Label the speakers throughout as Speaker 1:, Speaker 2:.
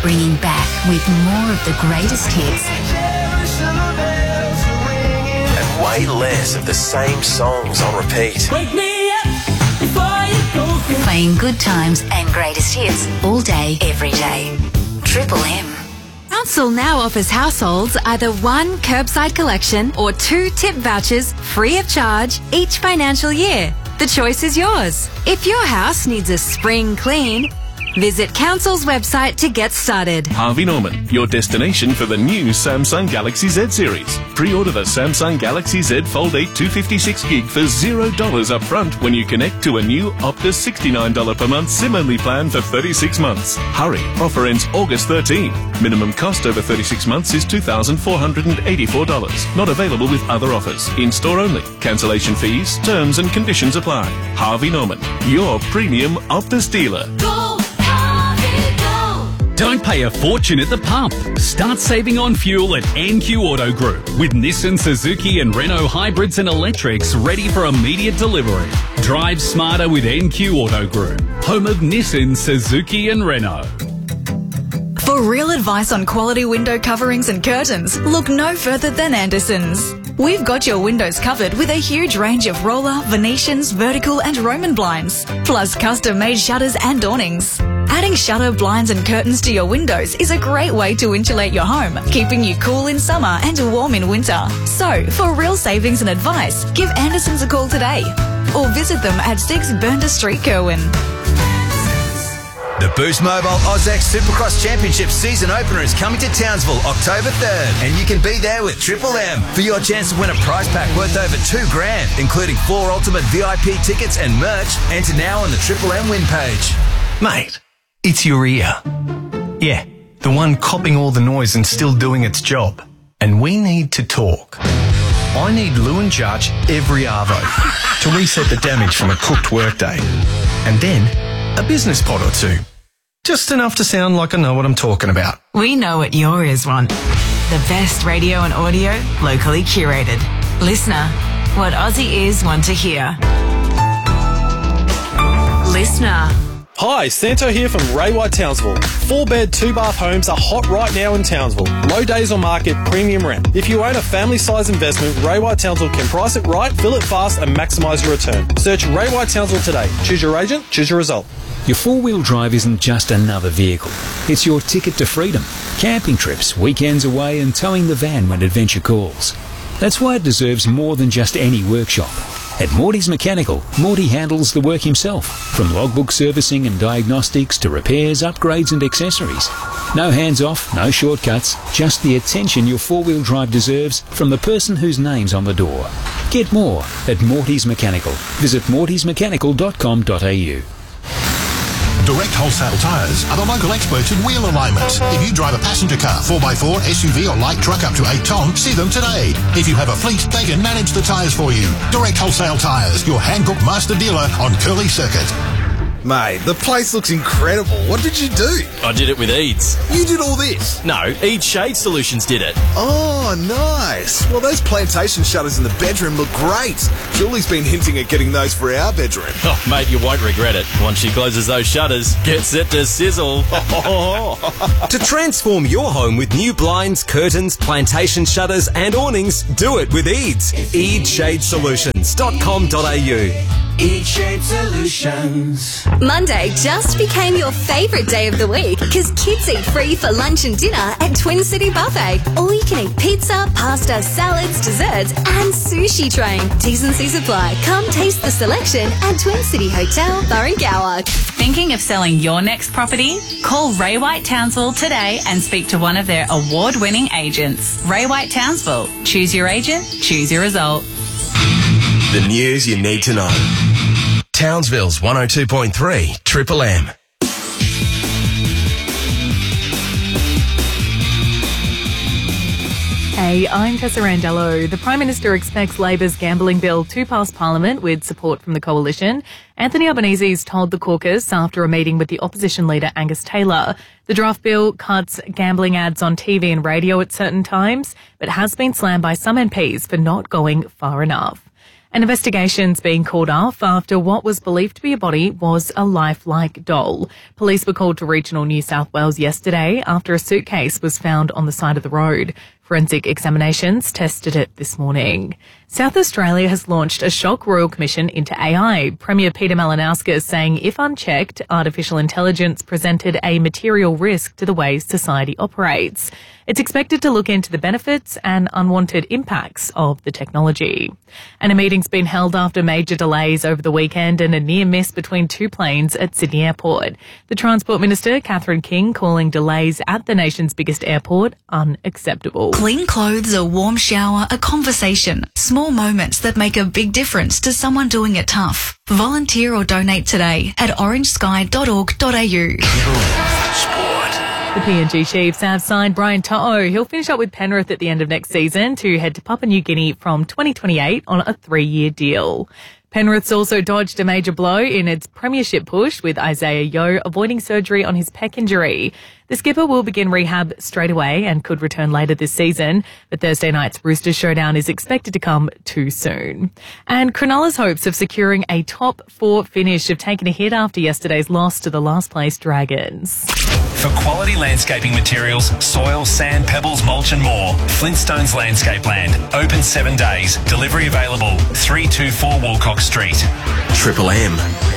Speaker 1: we're bringing back with more of the greatest hits.
Speaker 2: And way less of the same songs on repeat.
Speaker 3: Wake me up before you go.
Speaker 1: Playing good times and greatest hits all day, every day. Triple M.
Speaker 4: Council now offers households either 1 curbside collection or 2 tip vouchers free of charge each financial year. The choice is yours. If your house needs a spring clean, visit Council's website to get started.
Speaker 5: Harvey Norman, your destination for the new Samsung Galaxy Z series. Pre-order the Samsung Galaxy Z Fold 8 256GB for $0 up front when you connect to a new Optus $69 per month SIM-only plan for 36 months. Hurry, offer ends August 13. Minimum cost over 36 months is $2,484. Not available with other offers. In-store only. Cancellation fees, terms and conditions apply. Harvey Norman, your premium Optus dealer.
Speaker 3: Go.
Speaker 6: Don't pay a fortune at the pump. Start saving on fuel at NQ Auto Group with Nissan, Suzuki and Renault hybrids and electrics ready for immediate delivery. Drive smarter with NQ Auto Group, home of Nissan, Suzuki and Renault.
Speaker 7: For real advice on quality window coverings and curtains, look no further than Anderson's. We've got your windows covered with a huge range of roller, Venetians, vertical and Roman blinds, plus custom-made shutters and awnings. Adding shutter, blinds and curtains to your windows is a great way to insulate your home, keeping you cool in summer and warm in winter. So, for real savings and advice, give Anderson's a call today or visit them at 6 Burnda Street, Kerwin.
Speaker 8: The Boost Mobile AUSXAC Supercross Championship season opener is coming to Townsville October 3rd, and you can be there with Triple M for your chance to win a prize pack worth over $2,000, including 4 ultimate VIP tickets and merch. Enter now on the Triple M win page.
Speaker 9: Mate, it's your ear. Yeah, the one copping all the noise and still doing its job. And we need to talk. I need Lewin Judge every arvo to reset the damage from a cooked workday. And then a business pod or two. Just enough to sound like I know what I'm talking about.
Speaker 10: We know what your ears want. The best radio and audio, locally curated. Listener, what Aussie ears want to hear. Listener.
Speaker 11: Hi, Santo here from Ray White Townsville. 4-bed, 2-bath homes are hot right now in Townsville. Low days on market, premium rent. If you own a family-size investment, Ray White Townsville can price it right, fill it fast and maximise your return. Search Ray White Townsville today. Choose your agent, choose your result.
Speaker 12: Your four-wheel drive isn't just another vehicle. It's your ticket to freedom. Camping trips, weekends away and towing the van when adventure calls. That's why it deserves more than just any workshop. At Morty's Mechanical, Morty handles the work himself, from logbook servicing and diagnostics to repairs, upgrades and accessories. No hands-off, no shortcuts, just the attention your four-wheel drive deserves from the person whose name's on the door. Get more at Morty's Mechanical. Visit mortysmechanical.com.au.
Speaker 13: Direct Wholesale Tyres are the local experts in wheel alignment. If you drive a passenger car, 4x4, SUV or light truck up to 8 tonne, see them today. If you have a fleet, they can manage the tyres for you. Direct Wholesale Tyres, your Hankook master dealer on Curly Circuit.
Speaker 14: Mate, the place looks incredible. What did you do?
Speaker 15: I did it with Eads.
Speaker 14: You did all this?
Speaker 15: No, Eads Shade Solutions did it.
Speaker 14: Oh, nice. Well, those plantation shutters in the bedroom look great. Julie's been hinting at getting those for our bedroom.
Speaker 15: Oh, mate, you won't regret it. Once she closes those shutters, get set to sizzle.
Speaker 16: To transform your home with new blinds, curtains, plantation shutters and awnings, do it with Eads. EadsShadeSolutions.com.au.
Speaker 3: Eat Shade Solutions.
Speaker 17: Monday just became your favourite day of the week because kids eat free for lunch and dinner at Twin City Buffet. Or you can eat pizza, pasta, salads, desserts and sushi train. T's and C's apply. Come taste the selection at Twin City Hotel, Burringower.
Speaker 18: Thinking of selling your next property? Call Ray White Townsville today and speak to one of their award-winning agents. Ray White Townsville. Choose your agent, choose your result.
Speaker 2: The news you need to know. Townsville's 102.3 Triple M.
Speaker 19: Hey, I'm Tessa Randello. The Prime Minister expects Labor's gambling bill to pass Parliament with support from the Coalition. Anthony Albanese's told the caucus after a meeting with the opposition leader Angus Taylor. The draft bill cuts gambling ads on TV and radio at certain times, but has been slammed by some MPs for not going far enough. An investigation's been called off after what was believed to be a body was a lifelike doll. Police were called to regional New South Wales yesterday after a suitcase was found on the side of the road. Forensic examinations tested it this morning. South Australia has launched a shock royal commission into AI. Premier Peter Malinauskas saying if unchecked, artificial intelligence presented a material risk to the way society operates. It's expected to look into the benefits and unwanted impacts of the technology. And a meeting's been held after major delays over the weekend and a near miss between two planes at Sydney Airport. The Transport Minister, Catherine King, calling delays at the nation's biggest airport unacceptable.
Speaker 7: Clean clothes, a warm shower, a conversation. Small moments that make a big difference to someone doing it tough. Volunteer or donate today at orangesky.org.au.
Speaker 19: The PNG Chiefs have signed Brian To'o. He'll finish up with Penrith at the end of next season to head to Papua New Guinea from 2028 on a 3-year deal. Penrith's also dodged a major blow in its premiership push with Isaiah Yeo avoiding surgery on his pec injury. The skipper will begin rehab straight away and could return later this season, but Thursday night's Roosters showdown is expected to come too soon. And Cronulla's hopes of securing a top 4 finish have taken a hit after yesterday's loss to the last place Dragons.
Speaker 9: For quality landscaping materials, soil, sand, pebbles, mulch and more, Flintstones Landscape Land. Open 7 days. Delivery available. 324 Walcock Street.
Speaker 2: Triple M.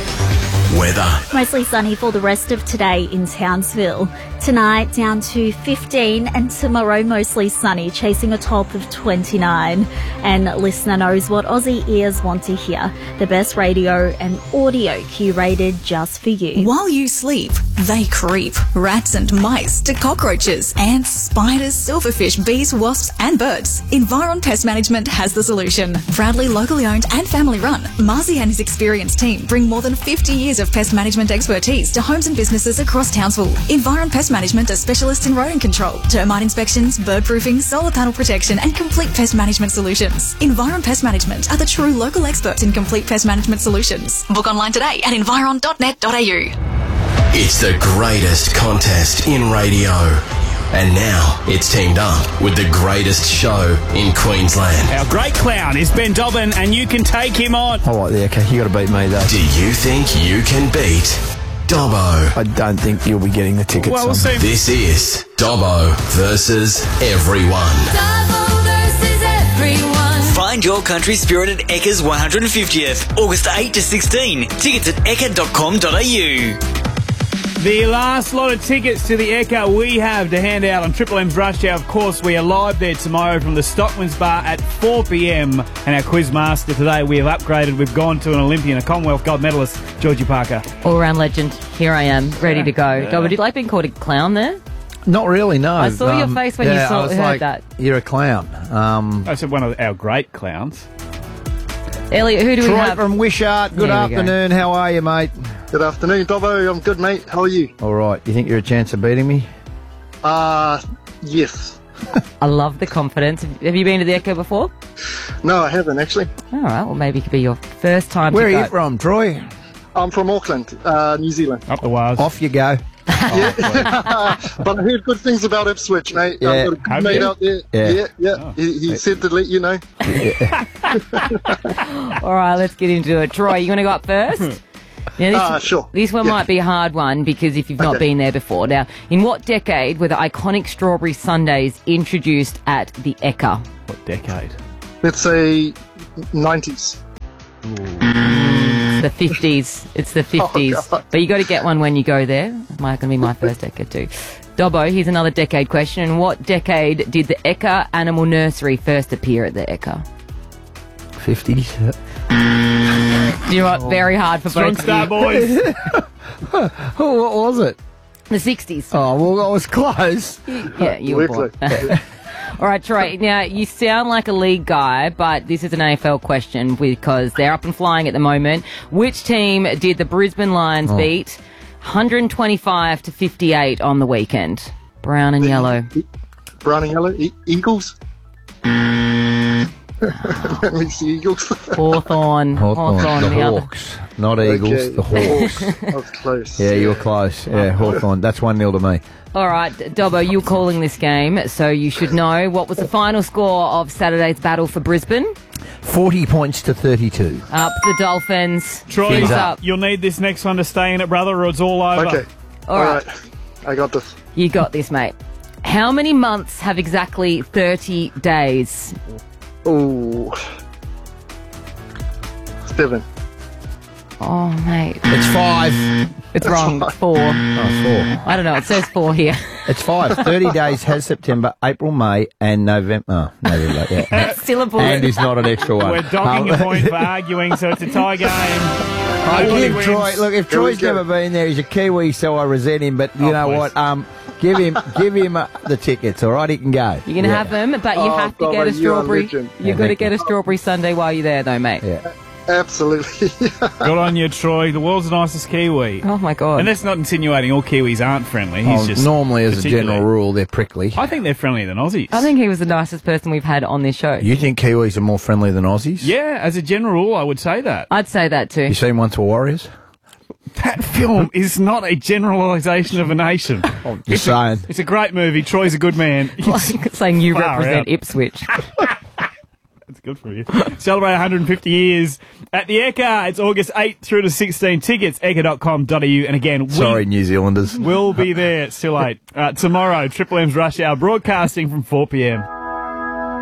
Speaker 2: Weather.
Speaker 20: Mostly sunny for the rest of today in Townsville. Tonight down to 15 and tomorrow mostly sunny, chasing a top of 29. And listener knows what Aussie ears want to hear. The best radio and audio curated just for you.
Speaker 7: While you sleep, they creep. Rats and mice to cockroaches, ants, spiders, silverfish, bees, wasps and birds. Environ Pest Management has the solution. Proudly locally owned and family run, Marzi and his experienced team bring more than 50 years of pest management expertise to homes and businesses across Townsville. Environ Pest Management are specialists in rodent control, termite inspections, bird proofing, solar panel protection and complete pest management solutions. Environ Pest Management are the true local experts in complete pest management solutions. Book online today at environ.net.au.
Speaker 2: It's the greatest contest in radio. And now it's teamed up with the greatest show in Queensland.
Speaker 21: Our great clown is Ben Dobbin, and you can take him on.
Speaker 22: All right, there, okay. You got to beat me, though.
Speaker 2: Do you think you can beat Dobbo?
Speaker 22: I don't think you'll be getting the tickets.
Speaker 21: Well, we'll see.
Speaker 2: This is Dobbo versus everyone.
Speaker 3: Dobbo versus everyone.
Speaker 23: Find your country spirit at Ekka's 150th, August 8 to 16. Tickets at ekka.com.au.
Speaker 21: The last lot of tickets to the Ekka we have to hand out on Triple M's Rush Hour. Of course, we are live there tomorrow from the Stockman's Bar at 4 p.m. And our quiz master today, we have upgraded. We've gone to an Olympian, a Commonwealth gold medalist, Georgie Parker.
Speaker 24: All-round legend. Here I am, ready to go. Yeah. Would you like being called a clown there?
Speaker 22: Not really, no.
Speaker 24: I saw your face when you heard that.
Speaker 22: You're a clown.
Speaker 21: I said one of our great clowns.
Speaker 24: Elliot, who do
Speaker 22: Troy
Speaker 24: we have?
Speaker 22: From Wishart. Good afternoon. How are you, mate?
Speaker 25: Good afternoon, Dobbo. I'm good, mate. How are you?
Speaker 22: All right. You think you're a chance of beating me?
Speaker 25: Yes.
Speaker 24: I love the confidence. Have you been to the Ekka before?
Speaker 25: No, I haven't, actually.
Speaker 24: All right. Well, maybe it could be your first time
Speaker 22: Where
Speaker 24: to
Speaker 22: are
Speaker 24: go.
Speaker 22: you from, Troy?
Speaker 25: I'm from Auckland, New Zealand.
Speaker 21: Up the wires.
Speaker 22: Off you go.
Speaker 25: But I heard good things about Ipswich, mate.
Speaker 22: Yeah.
Speaker 25: I've got a good mate out there.
Speaker 22: Yeah.
Speaker 25: Oh. He said to let you know.
Speaker 24: All right, let's get into it. Troy, you want to go up first? Now,
Speaker 25: sure.
Speaker 24: This one might be a hard one because if you've not been there before. Now, in what decade were the iconic strawberry sundaes introduced at the Ekka?
Speaker 21: What decade?
Speaker 25: Let's say 90s.
Speaker 24: The 50s. It's the 50s. But you got to get one when you go there. It's going to be my first Ekka too. Dobbo, here's another decade question. In what decade did the Ekka Animal Nursery first appear at the Ekka?
Speaker 22: 50s.
Speaker 24: You know what? Very hard for
Speaker 21: Strong
Speaker 24: both
Speaker 21: start,
Speaker 24: of you.
Speaker 21: boys.
Speaker 22: What was it?
Speaker 24: The 60s.
Speaker 22: Oh, well, I was close.
Speaker 24: Yeah, you were born. All right, Troy. Now, you sound like a league guy, but this is an AFL question because they're up and flying at the moment. Which team did the Brisbane Lions beat 125 to 58 on the weekend? Brown and yellow.
Speaker 25: Brown and yellow? Eagles? That means the Eagles.
Speaker 24: Hawthorn.
Speaker 22: The
Speaker 24: the other.
Speaker 22: Hawks. Not Eagles, the Hawks.
Speaker 25: I was close.
Speaker 22: Yeah, you were close. Yeah, Hawthorn. That's 1-0 to me.
Speaker 24: All right, Dobbo, you're calling this game, so you should know. What was the final score of Saturday's battle for Brisbane?
Speaker 22: 40 points to 32.
Speaker 24: Up the Dolphins.
Speaker 21: Troy,
Speaker 24: Fins up.
Speaker 21: you'll need this next one to stay in it, brother, or it's all over.
Speaker 25: Okay.
Speaker 24: All right.
Speaker 25: I got this.
Speaker 24: You got this, mate. How many months have exactly 30 days?
Speaker 25: Ooh. 7.
Speaker 24: Oh, mate.
Speaker 22: It's 5.
Speaker 24: It's wrong. 4.
Speaker 22: Oh, 4.
Speaker 24: I don't know. It says 4 here.
Speaker 22: It's 5. 30 days has September, April, May, and November. Oh, November, yeah.
Speaker 24: That's still a bullet.
Speaker 22: And is not an extra one.
Speaker 21: We're docking a point for arguing, so it's a tie game.
Speaker 22: I
Speaker 21: Nobody
Speaker 22: give
Speaker 21: wins.
Speaker 22: Troy. Look, if Troy's never been there, he's a Kiwi, so I resent him. But you know
Speaker 21: please.
Speaker 22: what? Give him the tickets. All right, he can go.
Speaker 24: You're going to have them, but you have to get a strawberry. You've got to get a strawberry sundae while you're there, though, mate.
Speaker 22: Yeah.
Speaker 25: Absolutely.
Speaker 21: Good on you, Troy. The world's nicest Kiwi.
Speaker 24: Oh, my God.
Speaker 21: And that's not insinuating all Kiwis aren't friendly. He's just
Speaker 22: normally, as a
Speaker 21: particularly-
Speaker 22: general rule, they're prickly.
Speaker 21: I think they're friendlier than Aussies.
Speaker 24: I think he was the nicest person we've had on this show.
Speaker 22: You think Kiwis are more friendly than Aussies?
Speaker 21: Yeah, as a general rule, I would say that.
Speaker 24: I'd say that too.
Speaker 22: You seen Once Were Warriors?
Speaker 21: That film is not a generalisation of a nation.
Speaker 22: Just saying.
Speaker 21: It's a great movie. Troy's a good man.
Speaker 24: Like saying you
Speaker 21: Far
Speaker 24: represent
Speaker 21: out.
Speaker 24: Ipswich.
Speaker 21: That's good for you. Celebrate 150 years at the Ekka. It's August 8th through to 16. Tickets, ekka.com.au. And again,
Speaker 22: Sorry, New Zealanders.
Speaker 21: we'll be there. It's too late. Tomorrow, Triple M's Rush Hour broadcasting from 4 p.m.